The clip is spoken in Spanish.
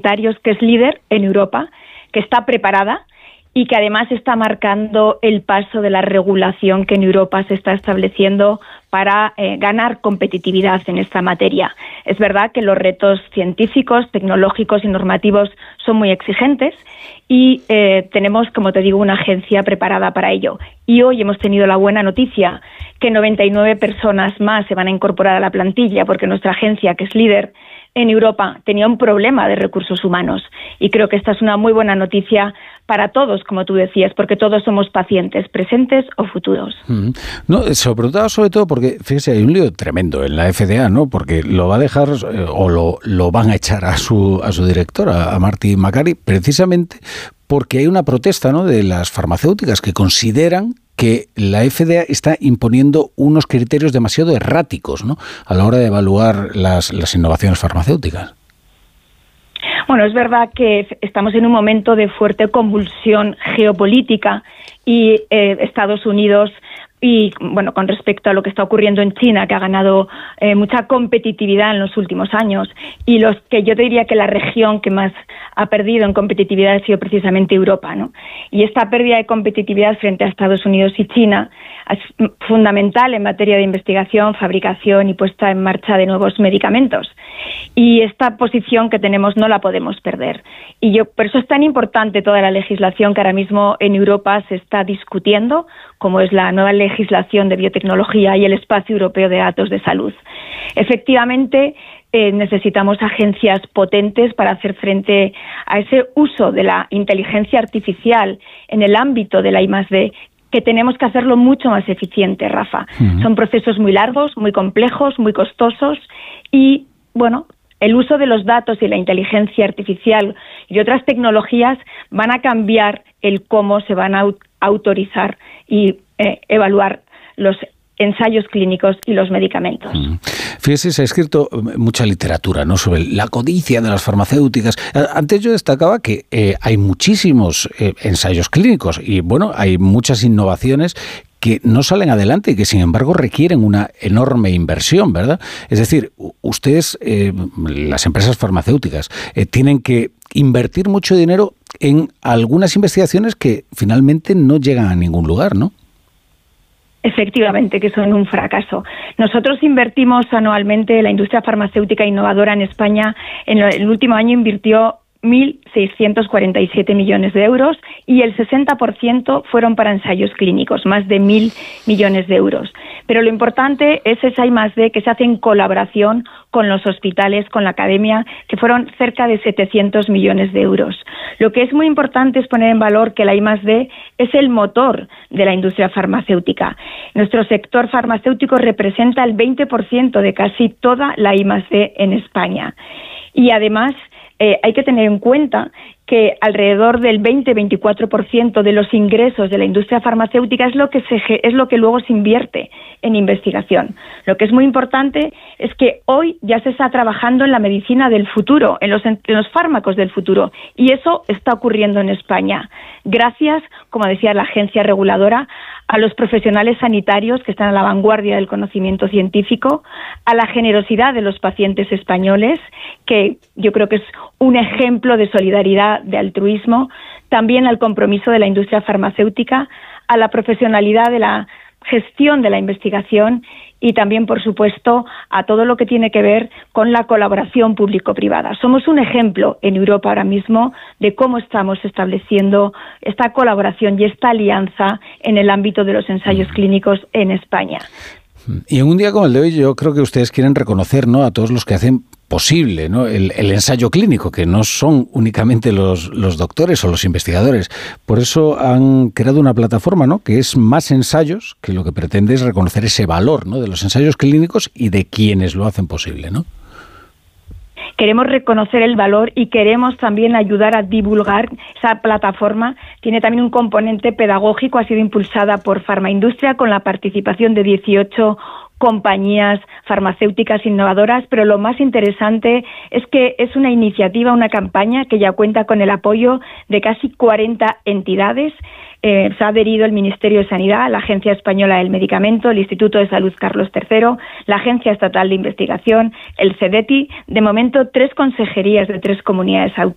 sanitarios, que es líder en Europa, que está preparada y que además está marcando el paso de la regulación que en Europa se está estableciendo para ganar competitividad en esta materia. Es verdad que los retos científicos, tecnológicos y normativos son muy exigentes y tenemos, como te digo, una agencia preparada para ello. Y hoy hemos tenido la buena noticia que 99 personas más se van a incorporar a la plantilla porque nuestra agencia, que es líder en Europa, tenía un problema de recursos humanos. Y creo que esta es una muy buena noticia para todos, como tú decías, porque todos somos pacientes, presentes o futuros. No, se lo preguntaba sobre todo porque, fíjese, hay un lío tremendo en la FDA, ¿no? Porque lo va a dejar o lo van a echar a su directora, a Marty Makary, precisamente porque hay una protesta, ¿no?, de las farmacéuticas que consideran que la FDA está imponiendo unos criterios demasiado erráticos, ¿no?, a la hora de evaluar las innovaciones farmacéuticas. Bueno, es verdad que estamos en un momento de fuerte convulsión geopolítica y Estados Unidos, y bueno, con respecto a lo que está ocurriendo en China, que ha ganado mucha competitividad en los últimos años, y los que yo te diría que la región que más ha perdido en competitividad ha sido precisamente Europa, ¿no? Y esta pérdida de competitividad frente a Estados Unidos y China es fundamental en materia de investigación, fabricación y puesta en marcha de nuevos medicamentos. Y esta posición que tenemos no la podemos perder. Y por eso es tan importante toda la legislación que ahora mismo en Europa se está discutiendo, como es la nueva legislación de biotecnología y el espacio europeo de datos de salud. Efectivamente, necesitamos agencias potentes para hacer frente a ese uso de la inteligencia artificial en el ámbito de la I+D, que tenemos que hacerlo mucho más eficiente, Rafa. Son procesos muy largos, muy complejos, muy costosos y, bueno, el uso de los datos y la inteligencia artificial y otras tecnologías van a cambiar el cómo se van a autorizar y evaluar los ensayos clínicos y los medicamentos. Fíjese, se ha escrito mucha literatura, ¿no?, sobre la codicia de las farmacéuticas. Antes yo destacaba que hay muchísimos ensayos clínicos y, bueno, hay muchas innovaciones que no salen adelante y que, sin embargo, requieren una enorme inversión, ¿verdad? Es decir, ustedes, las empresas farmacéuticas, tienen que invertir mucho dinero en algunas investigaciones que finalmente no llegan a ningún lugar, ¿no? Efectivamente, que son un fracaso. Nosotros invertimos anualmente, la industria farmacéutica innovadora en España, en el último año invirtió 1.647 millones de euros y el 60% fueron para ensayos clínicos, más de 1.000 millones de euros. Pero lo importante es esa I+D que se hace en colaboración con los hospitales, con la academia, que fueron cerca de 700 millones de euros. Lo que es muy importante es poner en valor que la I+D es el motor de la industria farmacéutica. Nuestro sector farmacéutico representa el 20% de casi toda la I+D en España. Y además, hay que tener en cuenta que alrededor del 20-24% de los ingresos de la industria farmacéutica es lo que luego se invierte en investigación. Lo que es muy importante es que hoy ya se está trabajando en la medicina del futuro, en los fármacos del futuro, y eso está ocurriendo en España. Gracias, como decía la agencia reguladora, a los profesionales sanitarios que están a la vanguardia del conocimiento científico, a la generosidad de los pacientes españoles, que yo creo que es un ejemplo de solidaridad, de altruismo, también al compromiso de la industria farmacéutica, a la profesionalidad de la gestión de la investigación y también, por supuesto, a todo lo que tiene que ver con la colaboración público-privada. Somos un ejemplo en Europa ahora mismo de cómo estamos estableciendo esta colaboración y esta alianza en el ámbito de los ensayos clínicos en España. Y en un día como el de hoy, yo creo que ustedes quieren reconocer, ¿no?, a todos los que hacen posible, ¿no?, el ensayo clínico, que no son únicamente los doctores o los investigadores. Por eso han creado una plataforma, ¿no?, que es Más Ensayos, que lo que pretende es reconocer ese valor, ¿no?, de los ensayos clínicos y de quienes lo hacen posible, ¿no? Queremos reconocer el valor y queremos también ayudar a divulgar. Esa plataforma tiene también un componente pedagógico, ha sido impulsada por Farmaindustria con la participación de 18 compañías farmacéuticas innovadoras, pero lo más interesante es que es una iniciativa, una campaña que ya cuenta con el apoyo de casi 40 entidades. Se ha adherido el Ministerio de Sanidad, la Agencia Española del Medicamento, el Instituto de Salud Carlos III, la Agencia Estatal de Investigación, el CEDETI, de momento 3 consejerías de 3 comunidades autónomas.